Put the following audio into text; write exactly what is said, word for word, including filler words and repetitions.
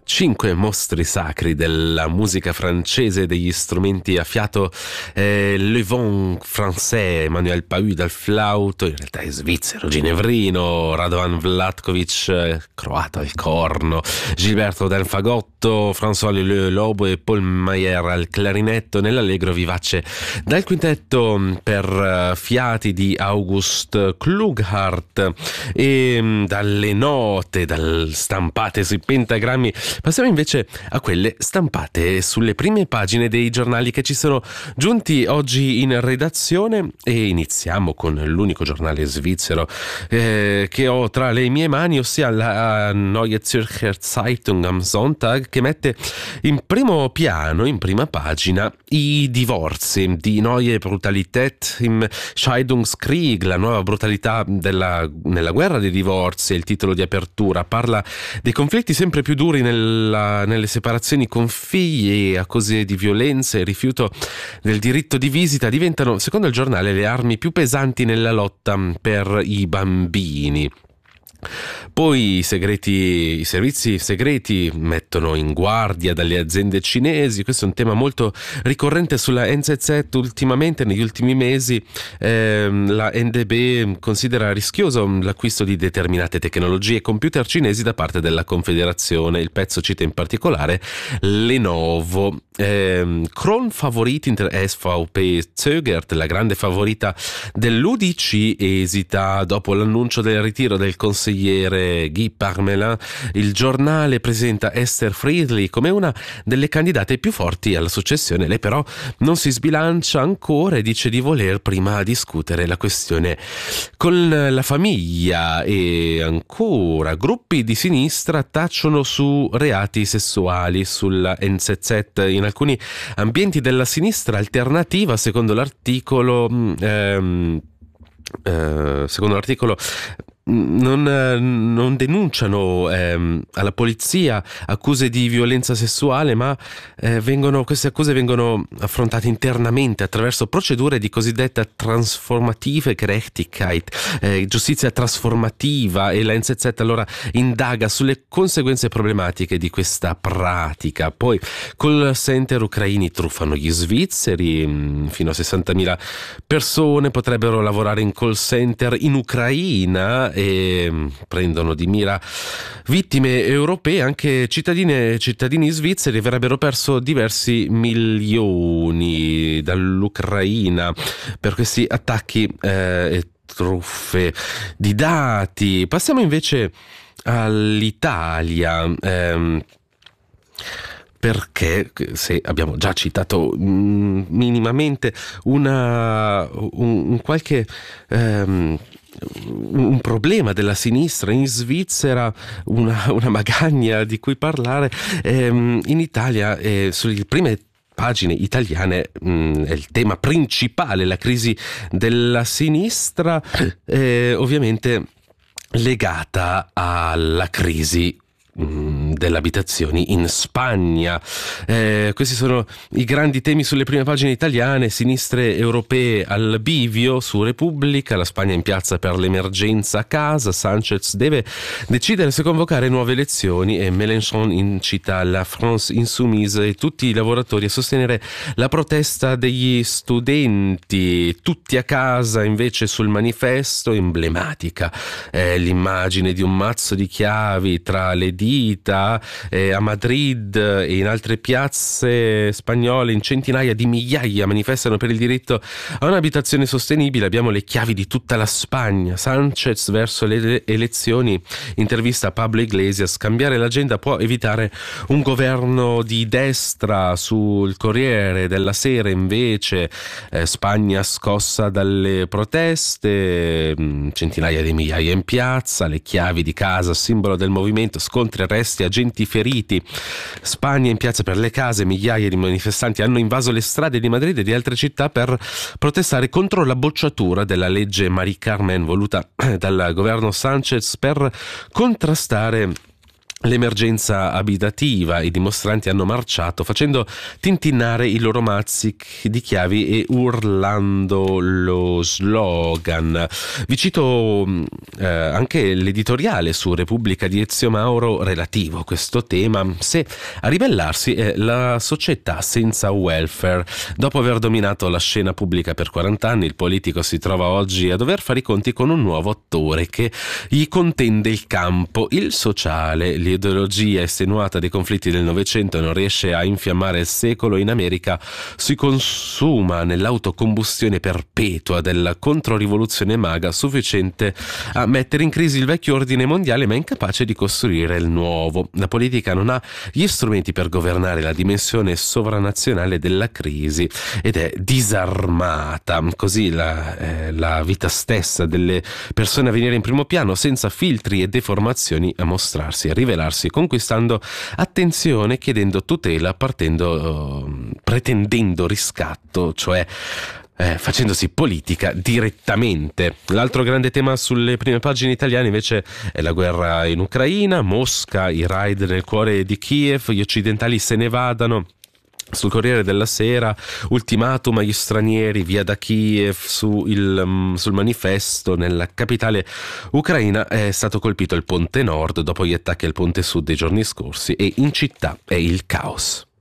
Cinque mostri sacri della musica francese, degli strumenti a fiato, eh, Le Vent français, Emmanuel Pahu dal flauto, in realtà è svizzero, ginevrino, Radovan Vlatkovic, eh, croato al corno, Gilberto del fagotto, François Le Lobo e Paul Mayer al clarinetto, nell'allegro vivace dal quintetto per uh, fiati di August Klughardt e um, dalle note dal stampate sui pentagrammi. Passiamo invece a quelle stampate sulle prime pagine dei giornali che ci sono giunti oggi in redazione, e iniziamo con l'unico giornale svizzero eh, che ho tra le mie mani, ossia la Neue Zürcher Zeitung am Sonntag, che mette in primo piano, in prima pagina, i divorzi, die neue Brutalität im Scheidungskrieg, la nuova brutalità della, nella guerra dei divorzi, è il titolo di apertura. Parla dei conflitti sempre più duri nel La, nelle separazioni con figli, e accuse di violenza e rifiuto del diritto di visita diventano, secondo il giornale, le armi più pesanti nella lotta per i bambini. Poi i, segreti, i servizi segreti mettono in guardia dalle aziende cinesi. Questo è un tema molto ricorrente sulla N Z Z ultimamente, negli ultimi mesi. Ehm, la N D B considera rischioso l'acquisto di determinate tecnologie e computer cinesi da parte della Confederazione. Il pezzo cita in particolare Lenovo. Ehm, Kronfavorit inter S V P zögert, la grande favorita dell'U D C esita dopo l'annuncio del ritiro del consigliere Guy Parmelin. Il giornale presenta Esther Friedli come una delle candidate più forti alla successione. Lei però non si sbilancia ancora e dice di voler prima discutere la questione con la famiglia. E ancora, gruppi di sinistra tacciono su reati sessuali sulla N Z Z. In alcuni ambienti della sinistra alternativa, secondo l'articolo ehm, eh, secondo l'articolo Non, non denunciano ehm, alla polizia accuse di violenza sessuale, ma eh, vengono, queste accuse vengono affrontate internamente attraverso procedure di cosiddetta transformative Gerechtigkeit, eh, giustizia trasformativa, e la N Z Z allora indaga sulle conseguenze problematiche di questa pratica. Poi call center ucraini truffano gli svizzeri, fino a sessantamila persone potrebbero lavorare in call center in Ucraina e prendono di mira vittime europee. Anche cittadine e cittadini svizzeri avrebbero perso diversi milioni dall'Ucraina per questi attacchi eh, e truffe di dati. Passiamo invece all'Italia, ehm, perché, se abbiamo già citato mh, minimamente una, un, un qualche ehm, un problema della sinistra in Svizzera, una, una magagna di cui parlare, ehm, in Italia, eh, sulle prime pagine italiane mh, è il tema principale, la crisi della sinistra, eh, ovviamente legata alla crisi delle abitazioni in Spagna. Eh, questi sono i grandi temi sulle prime pagine italiane. Sinistre europee al bivio su Repubblica, la Spagna in piazza per l'emergenza a casa, Sanchez deve decidere se convocare nuove elezioni, e Mélenchon incita la France Insoumise e tutti i lavoratori a sostenere la protesta degli studenti. Tutti a casa invece sul Manifesto, emblematica eh, l'immagine di un mazzo di chiavi tra le dita eh, a Madrid e in altre piazze spagnole. In centinaia di migliaia manifestano per il diritto a un'abitazione sostenibile. Abbiamo le chiavi di tutta la Spagna. Sanchez verso le elezioni, intervista a Pablo Iglesias, cambiare l'agenda può evitare un governo di destra. Sul Corriere della Sera invece eh, Spagna scossa dalle proteste, centinaia di migliaia in piazza, le chiavi di casa simbolo del movimento, scontri, arresti, agenti feriti. Spagna in piazza per le case, migliaia di manifestanti hanno invaso le strade di Madrid e di altre città per protestare contro la bocciatura della legge Mari Carmen voluta dal governo Sanchez per contrastare l'emergenza abitativa. I dimostranti hanno marciato facendo tintinnare i loro mazzi di chiavi e urlando lo slogan. Vi cito eh, anche l'editoriale su Repubblica di Ezio Mauro relativo a questo tema. Se a ribellarsi è la società senza welfare. Dopo aver dominato la scena pubblica per quaranta anni, il politico si trova oggi a dover fare i conti con un nuovo attore che gli contende il campo, il sociale. L'ideologia estenuata dei conflitti del Novecento non riesce a infiammare il secolo. In America si consuma nell'autocombustione perpetua della controrivoluzione maga, sufficiente a mettere in crisi il vecchio ordine mondiale ma incapace di costruire il nuovo. La politica non ha gli strumenti per governare la dimensione sovranazionale della crisi ed è disarmata. Così la, eh, la vita stessa delle persone a venire in primo piano, senza filtri e deformazioni, a mostrarsi, a rivelarsi, conquistando attenzione, chiedendo tutela, partendo, uh, pretendendo riscatto, cioè Eh, facendosi politica direttamente. L'altro grande tema sulle prime pagine italiane invece è la guerra in Ucraina, Mosca, i raid nel cuore di Kiev, gli occidentali se ne vadano. Sul Corriere della Sera, ultimatum agli stranieri, via da Kiev. Su il, um, sul Manifesto, nella capitale ucraina è stato colpito il ponte nord dopo gli attacchi al ponte sud dei giorni scorsi e in città è il caos.